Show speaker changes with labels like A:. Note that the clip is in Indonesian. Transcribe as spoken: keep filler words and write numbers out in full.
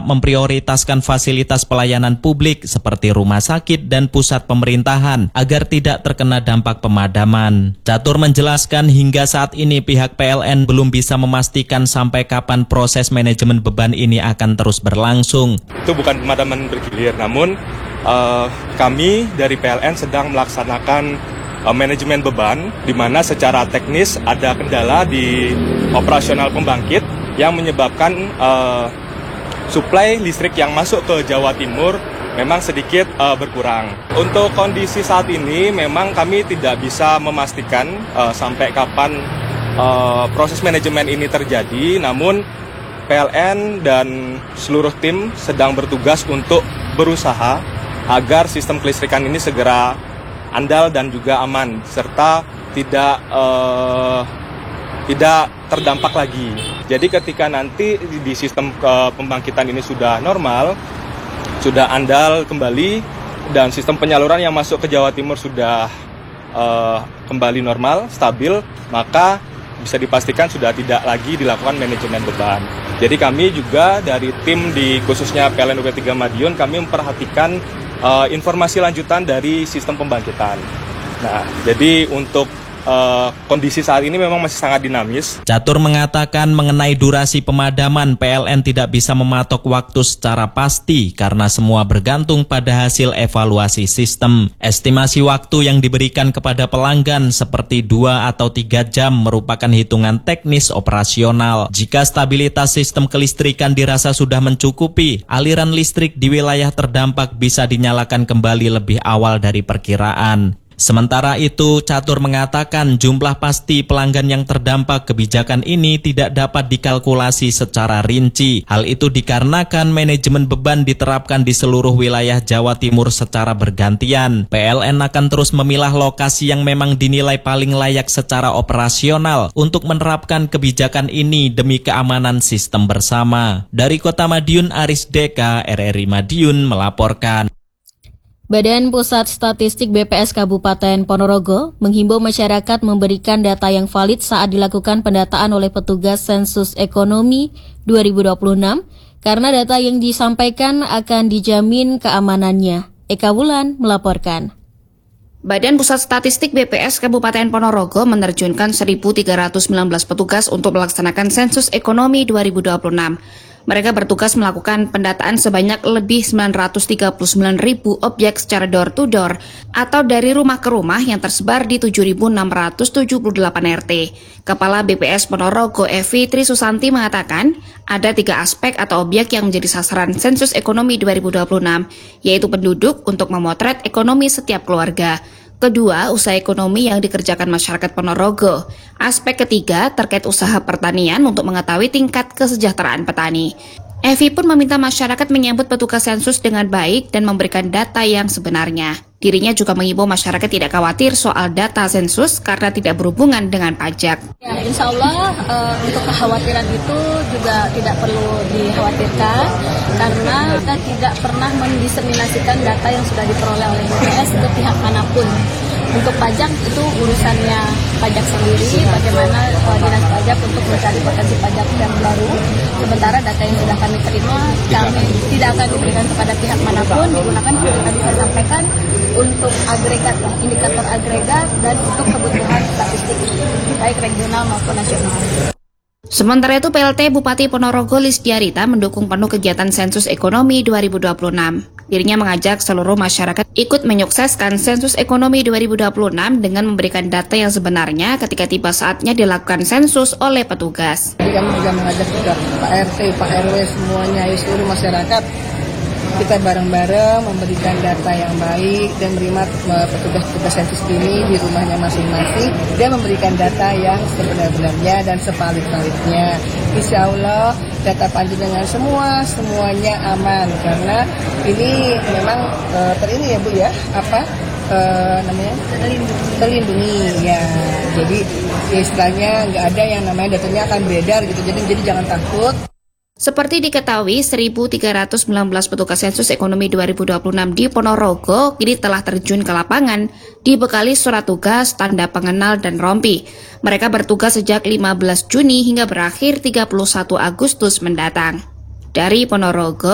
A: tetap memprioritaskan fasilitas pelayanan publik seperti rumah sakit dan pusat pemerintahan agar tidak terkena dampak pemadaman. Catur menjelaskan hingga saat ini pihak P L N belum bisa memastikan sampai kapan proses manajemen beban ini akan terus berlangsung.
B: Itu bukan pemadaman bergilir, namun uh, kami dari P L N sedang melaksanakan manajemen beban, di mana secara teknis ada kendala di operasional pembangkit yang menyebabkan uh, suplai listrik yang masuk ke Jawa Timur memang sedikit uh, berkurang. Untuk kondisi saat ini memang kami tidak bisa memastikan uh, sampai kapan uh, proses manajemen ini terjadi, namun P L N dan seluruh tim sedang bertugas untuk berusaha agar sistem kelistrikan ini segera andal dan juga aman, serta tidak uh, tidak terdampak lagi. Jadi ketika nanti di sistem uh, pembangkitan ini sudah normal, sudah andal kembali, dan sistem penyaluran yang masuk ke Jawa Timur sudah uh, kembali normal, stabil, maka bisa dipastikan sudah tidak lagi dilakukan manajemen beban. Jadi kami juga dari tim di khususnya P L N U P tiga Madiun, kami memperhatikan Uh, informasi lanjutan dari sistem pembangkitan. Nah, jadi untuk uh, kondisi saat ini memang masih sangat dinamis.
A: Catur mengatakan mengenai durasi pemadaman, P L N tidak bisa mematok waktu secara pasti karena semua bergantung pada hasil evaluasi sistem. Estimasi waktu yang diberikan kepada pelanggan seperti dua atau tiga jam merupakan hitungan teknis operasional. Jika stabilitas sistem kelistrikan dirasa sudah mencukupi, aliran listrik di wilayah terdampak bisa dinyalakan kembali lebih awal dari perkiraan. Sementara itu, Catur mengatakan jumlah pasti pelanggan yang terdampak kebijakan ini tidak dapat dikalkulasi secara rinci. Hal itu dikarenakan manajemen beban diterapkan di seluruh wilayah Jawa Timur secara bergantian. P L N akan terus memilah lokasi yang memang dinilai paling layak secara operasional untuk menerapkan kebijakan ini demi keamanan sistem bersama. Dari Kota Madiun, Aris Deka, R R I Madiun melaporkan.
C: Badan Pusat Statistik B P S Kabupaten Ponorogo menghimbau masyarakat memberikan data yang valid saat dilakukan pendataan oleh petugas sensus ekonomi dua ribu dua puluh enam karena data yang disampaikan akan dijamin keamanannya. Eka Wulan melaporkan.
D: Badan Pusat Statistik B P S Kabupaten Ponorogo menerjunkan seribu tiga ratus sembilan belas petugas untuk melaksanakan sensus ekonomi dua ribu dua puluh enam. Mereka bertugas melakukan pendataan sebanyak lebih sembilan ratus tiga puluh sembilan ribu objek secara door-to-door atau dari rumah ke rumah yang tersebar di tujuh ribu enam ratus tujuh puluh delapan R T. Kepala B P S Ponorogo Evi Trisusanti mengatakan ada tiga aspek atau objek yang menjadi sasaran sensus ekonomi dua ribu dua puluh enam, yaitu penduduk untuk memotret ekonomi setiap keluarga. Kedua, usaha ekonomi yang dikerjakan masyarakat Ponorogo. Aspek ketiga terkait usaha pertanian untuk mengetahui tingkat kesejahteraan petani. Evi pun meminta masyarakat menyambut petugas sensus dengan baik dan memberikan data yang sebenarnya. Dirinya juga mengimbau masyarakat tidak khawatir soal data sensus karena tidak berhubungan dengan pajak.
E: Ya, insya Allah uh, untuk kekhawatiran itu juga tidak perlu dikhawatirkan karena kita tidak pernah mendiseminasikan data yang sudah diperoleh oleh B P S ke pihak manapun. Untuk pajak itu urusannya pajak sendiri, bagaimana uh, dinas pajak untuk mencari potensi pajak yang baru. Sementara data yang sudah kami terima, kami tidak akan diberikan kepada pihak manapun, digunakan seperti tadi saya sampaikan untuk agregat, indikator agregat dan untuk kebutuhan statistik baik regional maupun nasional.
D: Sementara itu, P L T Bupati Ponorogo Lisdiarita mendukung penuh kegiatan sensus ekonomi dua ribu dua puluh enam. Dirinya mengajak seluruh masyarakat ikut menyukseskan sensus ekonomi dua ribu dua puluh enam dengan memberikan data yang sebenarnya ketika tiba saatnya dilakukan sensus oleh petugas.
F: Jadi kami juga mengajak juga Pak R T, Pak R W semuanya, seluruh masyarakat kita bareng-bareng memberikan data yang baik dan menerima petugas-petugas sensus ini di rumahnya masing-masing dan memberikan data yang sebenar-benarnya dan sevalid-validnya. Insya Allah data panjenengan semua semuanya aman karena ini memang uh, terini ya Bu ya apa uh, namanya terlindungi. terlindungi ya. Jadi ya istilahnya nggak ada yang namanya datanya akan beredar gitu. Jadi jadi jangan takut.
D: Seperti diketahui, seribu tiga ratus sembilan belas petugas sensus ekonomi dua ribu dua puluh enam di Ponorogo kini telah terjun ke lapangan, dibekali surat tugas, tanda pengenal, dan rompi. Mereka bertugas sejak lima belas Juni hingga berakhir tiga puluh satu Agustus mendatang. Dari Ponorogo,